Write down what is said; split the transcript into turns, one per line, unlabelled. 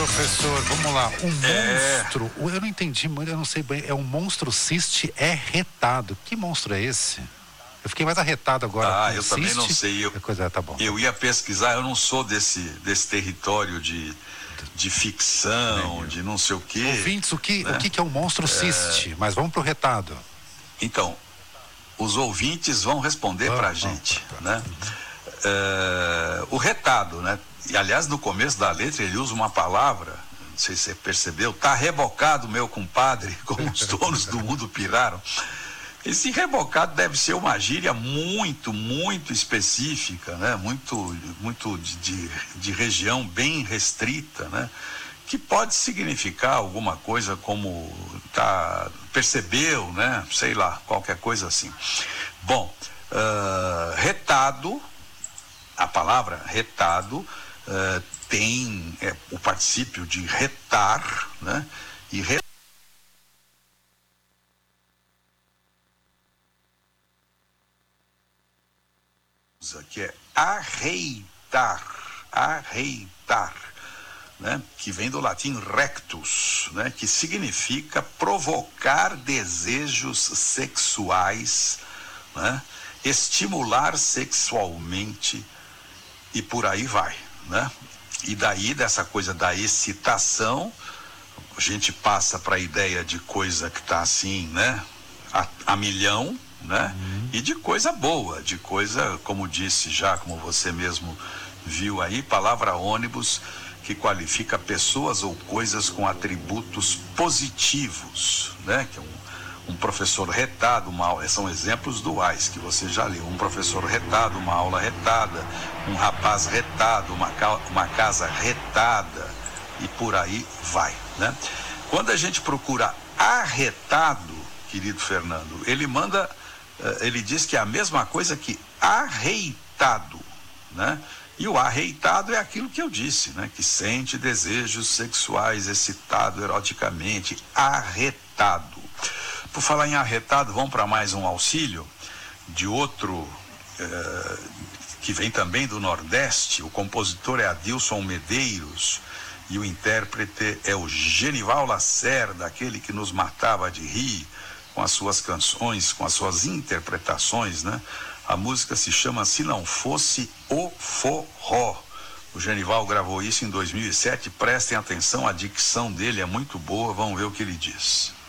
Professor, vamos lá. Um monstro, eu não entendi muito, eu não sei bem. É um monstro ciste retado. Que monstro é esse? Eu fiquei mais arretado agora.
Eu também não sei.
Tá bom.
Eu ia pesquisar, eu não sou desse território de ficção, de não sei o quê.
Ouvintes, o que é um monstro ciste? Mas vamos pro retado.
Então, os ouvintes vão responder pra gente, né? O retado, né? E, aliás, no começo da letra ele usa uma palavra, não sei se você percebeu, tá rebocado, meu compadre, como os donos do mundo piraram. Esse rebocado deve ser uma gíria muito, muito específica, né? Muito de região bem restrita, né? Que pode significar alguma coisa como percebeu, né? Sei lá, qualquer coisa assim. Bom, retado, a palavra retado tem o particípio de retar, né? E que é arreitar, né? Que vem do latim rectus, né? Que significa provocar desejos sexuais, né? Estimular sexualmente e por aí vai, né? E daí, dessa coisa da excitação, a gente passa para a ideia de coisa que está assim, né? A milhão, né? E de coisa boa, de coisa, como disse já, como você mesmo viu aí, palavra ônibus, que qualifica pessoas ou coisas com atributos positivos, né? Que é um professor retado, são exemplos duais que você já leu. Um professor retado, uma aula retada, um rapaz retado, uma casa retada, e por aí vai, né? Quando a gente procura arretado, querido Fernando, ele diz que é a mesma coisa que arreitado, né? E o arreitado é aquilo que eu disse, né? Que sente desejos sexuais, excitado eroticamente, arretado. Por falar em arretado, vamos para mais um auxílio de outro que vem também do Nordeste. O compositor é Adilson Medeiros e o intérprete é o Genival Lacerda, aquele que nos matava de rir com as suas canções, com as suas interpretações, né? A música se chama Se Não Fosse o Forró. O Genival gravou isso em 2007. Prestem atenção, a dicção dele é muito boa, vamos ver o que ele diz.